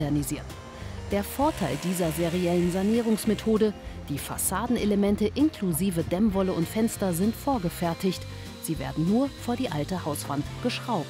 modernisiert. Der Vorteil dieser seriellen Sanierungsmethode: die Fassadenelemente inklusive Dämmwolle und Fenster sind vorgefertigt. Sie werden nur vor die alte Hauswand geschraubt.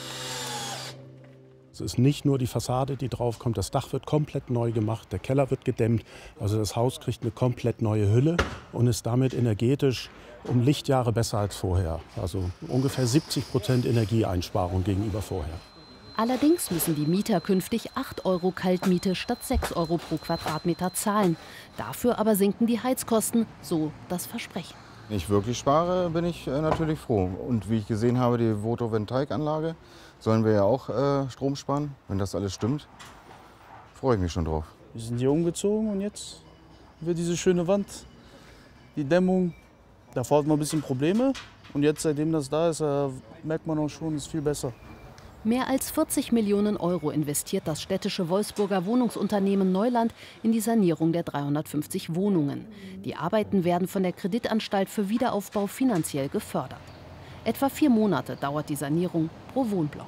Es ist nicht nur die Fassade, die draufkommt, das Dach wird komplett neu gemacht, der Keller wird gedämmt. Also das Haus kriegt eine komplett neue Hülle und ist damit energetisch um Lichtjahre besser als vorher. Also ungefähr 70% Energieeinsparung gegenüber vorher. Allerdings müssen die Mieter künftig 8 € Kaltmiete statt 6 € pro Quadratmeter zahlen. Dafür aber sinken die Heizkosten, so das Versprechen. Wenn ich wirklich spare, bin ich natürlich froh. Und wie ich gesehen habe, die Photovoltaikanlage, sollen wir ja auch Strom sparen. Wenn das alles stimmt, freue ich mich schon drauf. Wir sind hier umgezogen und jetzt wird diese schöne Wand, die Dämmung. Davor hatten wir ein bisschen Probleme und jetzt, seitdem das da ist, merkt man auch schon, es ist viel besser. Mehr als 40 Millionen € investiert das städtische Wolfsburger Wohnungsunternehmen Neuland in die Sanierung der 350 Wohnungen. Die Arbeiten werden von der Kreditanstalt für Wiederaufbau finanziell gefördert. Etwa 4 Monate dauert die Sanierung pro Wohnblock.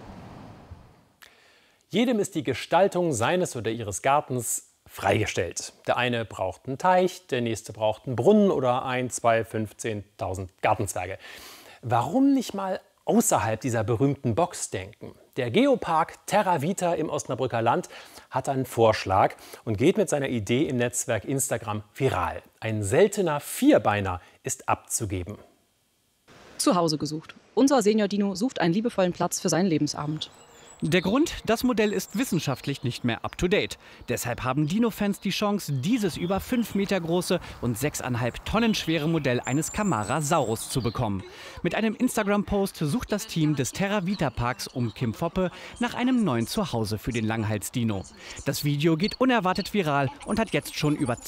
Jedem ist die Gestaltung seines oder ihres Gartens freigestellt. Der eine braucht einen Teich, der nächste braucht einen Brunnen oder 1, 2, 15.000 Gartenzwerge. Warum nicht mal außerhalb dieser berühmten Box denken? Der Geopark Terra Vita im Osnabrücker Land hat einen Vorschlag und geht mit seiner Idee im Netzwerk Instagram viral. Ein seltener Vierbeiner ist abzugeben. Zu Hause gesucht. Unser Senior-Dino sucht einen liebevollen Platz für seinen Lebensabend. Der Grund: Das Modell ist wissenschaftlich nicht mehr up-to-date. Deshalb haben Dino-Fans die Chance, dieses über 5 Meter große und 6,5 Tonnen schwere Modell eines Camarasaurus zu bekommen. Mit einem Instagram-Post sucht das Team des Terra Vita Parks um Kim Foppe nach einem neuen Zuhause für den Langhals-Dino. Das Video geht unerwartet viral und hat jetzt schon über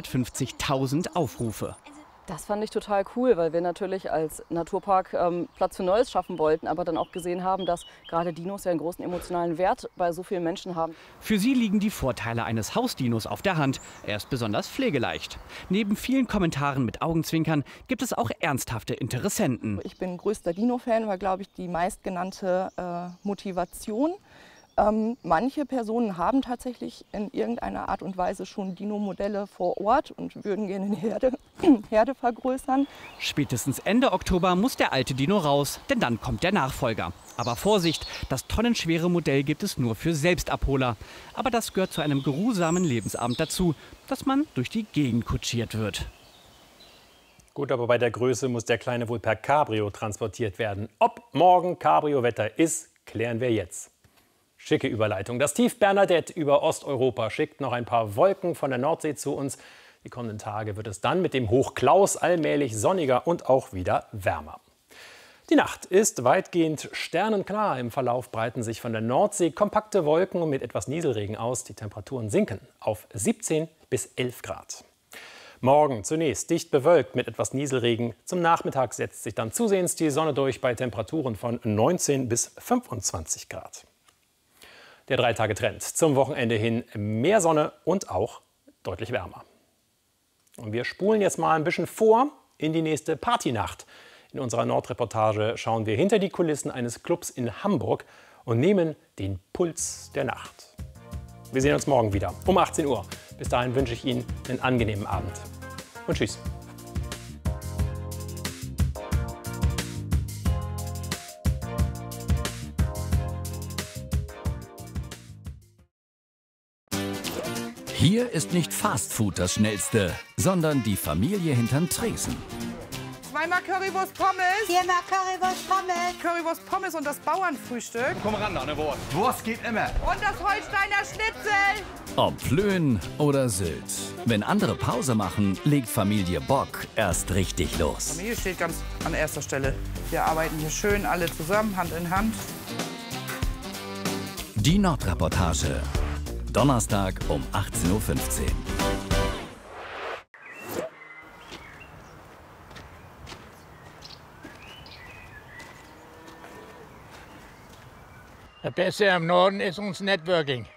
250.000 Aufrufe. Das fand ich total cool, weil wir natürlich als Naturpark Platz für Neues schaffen wollten, aber dann auch gesehen haben, dass gerade Dinos ja einen großen emotionalen Wert bei so vielen Menschen haben. Für sie liegen die Vorteile eines Hausdinos auf der Hand. Er ist besonders pflegeleicht. Neben vielen Kommentaren mit Augenzwinkern gibt es auch ernsthafte Interessenten. Ich bin größter Dino-Fan, war, glaube ich, die meistgenannte Motivation. Manche Personen haben tatsächlich in irgendeiner Art und Weise schon Dino-Modelle vor Ort und würden gerne eine Herde vergrößern. Spätestens Ende Oktober muss der alte Dino raus, denn dann kommt der Nachfolger. Aber Vorsicht, das tonnenschwere Modell gibt es nur für Selbstabholer. Aber das gehört zu einem geruhsamen Lebensabend dazu, dass man durch die Gegend kutschiert wird. Gut, aber bei der Größe muss der Kleine wohl per Cabrio transportiert werden. Ob morgen Cabrio-Wetter ist, klären wir jetzt. Schicke Überleitung. Das Tief Bernadette über Osteuropa schickt noch ein paar Wolken von der Nordsee zu uns. Die kommenden Tage wird es dann mit dem Hoch Klaus allmählich sonniger und auch wieder wärmer. Die Nacht ist weitgehend sternenklar. Im Verlauf breiten sich von der Nordsee kompakte Wolken mit etwas Nieselregen aus. Die Temperaturen sinken auf 17 bis 11 Grad. Morgen zunächst dicht bewölkt mit etwas Nieselregen. Zum Nachmittag setzt sich dann zusehends die Sonne durch bei Temperaturen von 19 bis 25 Grad. Der 3-Tage-Trend zum Wochenende hin: mehr Sonne und auch deutlich wärmer. Und wir spulen jetzt mal ein bisschen vor in die nächste Partynacht. In unserer Nordreportage schauen wir hinter die Kulissen eines Clubs in Hamburg und nehmen den Puls der Nacht. Wir sehen uns morgen wieder um 18 Uhr. Bis dahin wünsche ich Ihnen einen angenehmen Abend und tschüss. Hier ist nicht Fast Food das Schnellste, sondern die Familie hinterm Tresen. 2-mal Currywurst Pommes. 4-mal Currywurst Pommes. Currywurst Pommes und das Bauernfrühstück. Komm ran, eine Wurst. Wurst geht immer. Und das Holsteiner Schnitzel. Ob Flöhen oder Sylt. Wenn andere Pause machen, legt Familie Bock erst richtig los. Familie steht ganz an erster Stelle. Wir arbeiten hier schön alle zusammen, Hand in Hand. Die Nordreportage. Donnerstag um 18:15 Uhr. Das Beste am Norden ist uns Networking.